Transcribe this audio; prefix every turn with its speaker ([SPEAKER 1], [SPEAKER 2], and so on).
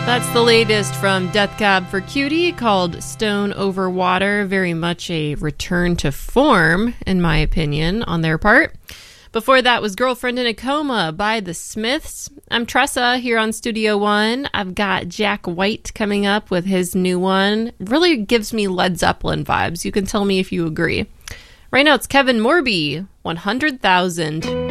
[SPEAKER 1] That's the latest from Death Cab for Cutie, called Stone Over Water. Very much a return to form, in my opinion, on their part. Before that was Girlfriend in a Coma by the Smiths. I'm Tressa here on Studio One. I've got Jack White coming up with his new one. Really gives me Led Zeppelin vibes. You can tell me if you agree. Right now it's Kevin Morby, 100,000.